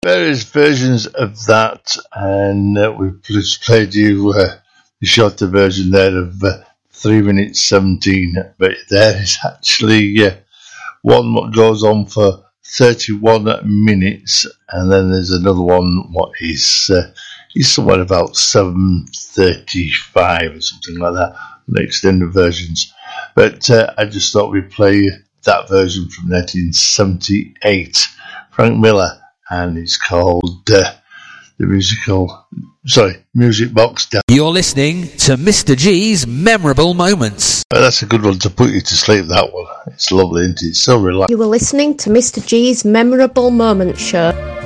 various versions of that, and we've just played you the shorter version there of 3 minutes 17, but there is actually one that goes on for 31 minutes, and then there's another one what is somewhere about 7:35 or something like that, the extended versions. But I just thought we'd play that version from 1978, Frank Miller, and it's called the Music Box Down. You're listening to Mr. G's Memorable Moments. Well, that's a good one to put you to sleep, that one. It's lovely, isn't it? It's so relaxing. You were listening to Mr. G's Memorable Moments show.